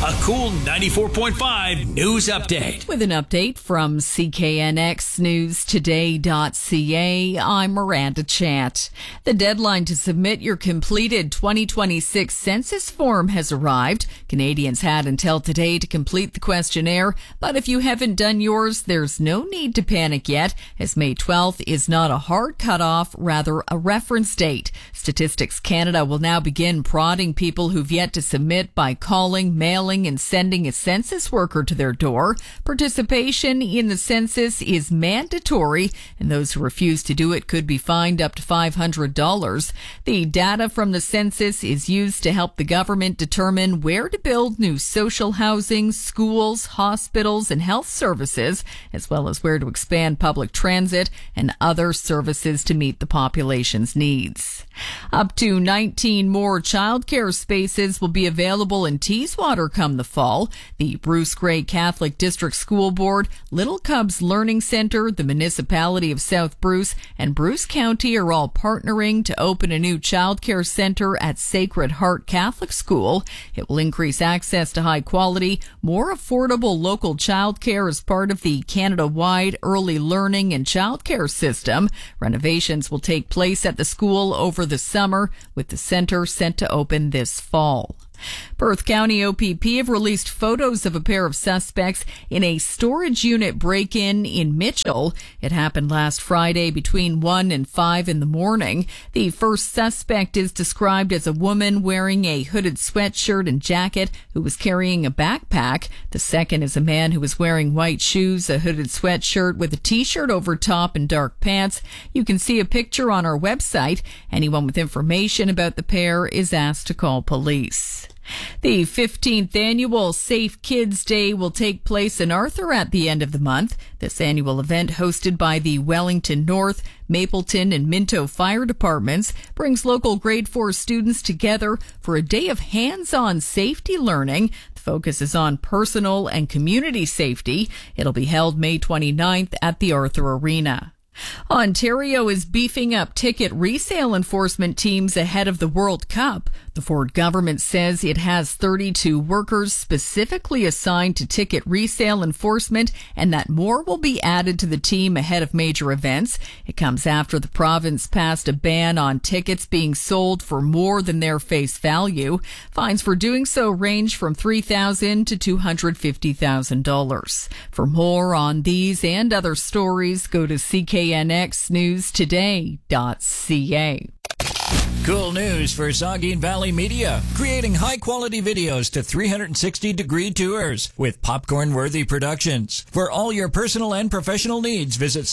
A cool 94.5 news update. With an update from CKNXNewsToday.ca, I'm Miranda Chant. The deadline to submit your completed 2026 census form has arrived. Canadians had until today to complete the questionnaire, but if you haven't done yours, there's no need to panic yet, as May 12th is not a hard cutoff, rather a reference date. Statistics Canada will now begin prodding people who've yet to submit by calling, mailing, and sending a census worker to their door. Participation in the census is mandatory, and those who refuse to do it could be fined up to $500. The data from the census is used to help the government determine where to build new social housing, schools, hospitals, and health services, as well as where to expand public transit and other services to meet the population's needs. Up to 19 more childcare spaces will be available in Teeswater come the fall. The Bruce Grey Catholic District School Board, Little Cubs Learning Centre, the municipality of South Bruce, and Bruce County are all partnering to open a new childcare centre at Sacred Heart Catholic School. It will increase access to high quality, more affordable local childcare as part of the Canada-wide early learning and childcare system. Renovations will take place at the school over the summer, with the centre set to open this fall. Perth County OPP have released photos of a pair of suspects in a storage unit break-in in Mitchell. It happened last Friday between 1 and 5 in the morning. The first suspect is described as a woman wearing a hooded sweatshirt and jacket who was carrying a backpack. The second is a man who was wearing white shoes, a hooded sweatshirt with a t-shirt over top and dark pants. You can see a picture on our website. Anyone with information about the pair is asked to call police. The 15th annual Safe Kids Day will take place in Arthur at the end of the month. This annual event, hosted by the Wellington North, Mapleton, and Minto Fire Departments, brings local grade 4 students together for a day of hands-on safety learning. The focus is on personal and community safety. It'll be held May 29th at the Arthur Arena. Ontario is beefing up ticket resale enforcement teams ahead of the World Cup. The Ford government says it has 32 workers specifically assigned to ticket resale enforcement, and that more will be added to the team ahead of major events. It comes after the province passed a ban on tickets being sold for more than their face value. Fines for doing so range from $3,000 to $250,000. For more on these and other stories, go to CKNXNewsToday.ca. Cool news for Saugeen Valley Media. Creating high-quality videos to 360-degree tours with popcorn-worthy productions. For all your personal and professional needs, visit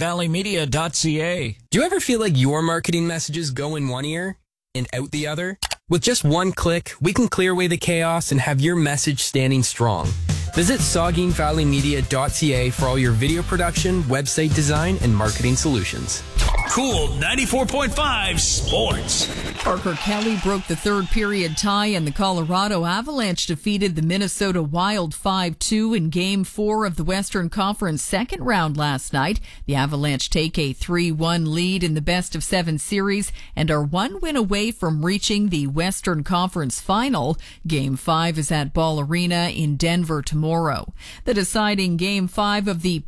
SaugeenValleyMedia.ca. Do you ever feel like your marketing messages go in one ear and out the other? With just one click, we can clear away the chaos and have your message standing strong. Visit SaugeenValleyMedia.ca for all your video production, website design, and marketing solutions. Cool 94.5 Sports. Parker Kelly broke the third period tie, and the Colorado Avalanche defeated the Minnesota Wild 5-2 in Game 4 of the Western Conference second round last night. The Avalanche take a 3-1 lead in the best-of-7 series and are one win away from reaching the Western Conference final. Game 5 is at Ball Arena in Denver tomorrow. The deciding Game 5 of the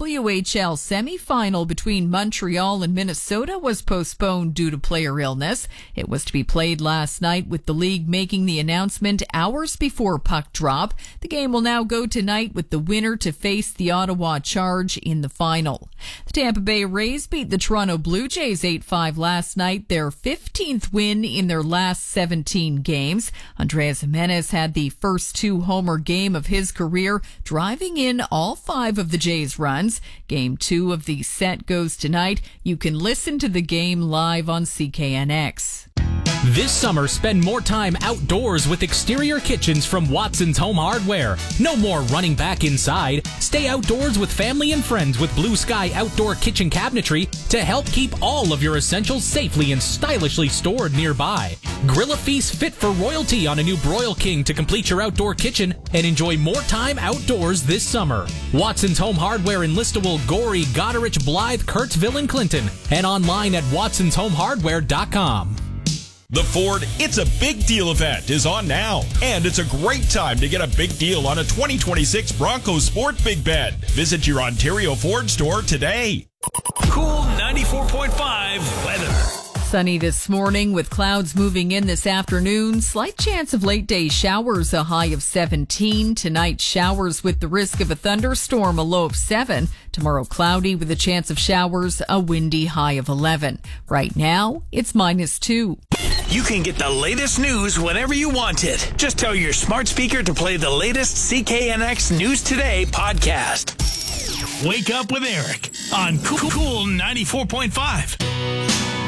PWHL semifinal between Montreal and Minnesota was postponed due to player illness. It was to be played last night, with the league making the announcement hours before puck drop. The game will now go tonight, with the winner to face the Ottawa Charge in the final. The Tampa Bay Rays beat the Toronto Blue Jays 8-5 last night, their 15th win in their last 17 games. Andrés Giménez had the first 2-homer game of his career, driving in all 5 of the Jays' runs. Game 2 of the set goes tonight. You can listen to the game live on CKNX. This summer, spend more time outdoors with exterior kitchens from Watson's Home Hardware. No more running back inside. Stay outdoors with family and friends with Blue Sky Outdoor Kitchen Cabinetry to help keep all of your essentials safely and stylishly stored nearby. Grill a feast fit for royalty on a new Broil King to complete your outdoor kitchen and enjoy more time outdoors this summer. Watson's Home Hardware in Listowel, Gorey, Goderich, Blythe, Kurtzville, and Clinton, and online at watsonshomehardware.com. The Ford It's a Big Deal event is on now, and it's a great time to get a big deal on a 2026 Bronco Sport Big Bed. Visit your Ontario Ford store today. Cool 94.5 weather. Sunny this morning with clouds moving in this afternoon. Slight chance of late day showers, a high of 17. Tonight, showers with the risk of a thunderstorm, a low of 7. Tomorrow, cloudy with a chance of showers, a windy high of 11. Right now, it's -2. You can get the latest news whenever you want it. Just tell your smart speaker to play the latest CKNX News Today podcast. Wake up with Eric on Cool 94.5.